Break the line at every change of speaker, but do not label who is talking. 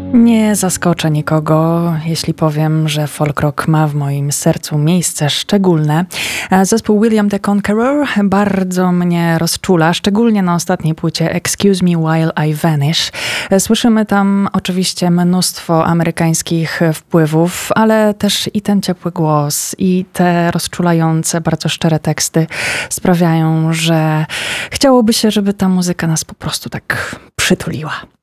Nie zaskoczę nikogo, jeśli powiem, że folk rock ma w moim sercu miejsce szczególne. Zespół William the Conqueror bardzo mnie rozczula, szczególnie na ostatniej płycie Excuse Me While I Vanish. Słyszymy tam oczywiście mnóstwo amerykańskich wpływów, ale też i ten ciepły głos, i te rozczulające, bardzo szczere teksty sprawiają, że chciałoby się, żeby ta muzyka nas po prostu tak przytuliła.